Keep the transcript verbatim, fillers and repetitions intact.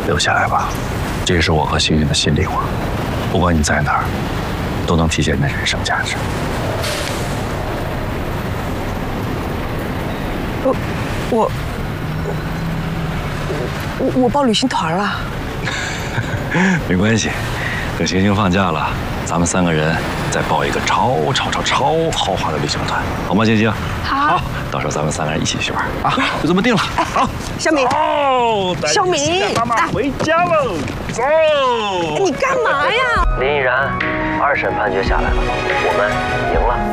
留下来吧，这也是我和星星的心里话。不管你在哪儿，都能体现你的人生价值。 我我我我报旅行团了。 没关系，等星星放假了，咱们三个人再报一个超超超超豪华的旅行团，好吗？星星？ 好。好， 到时候咱们三个人一起去玩啊！就这么定了。好， 小敏。 哦， 小敏， 妈妈回家喽，走。 你干嘛呀？ 林依然，二审判决下来了，我们赢了。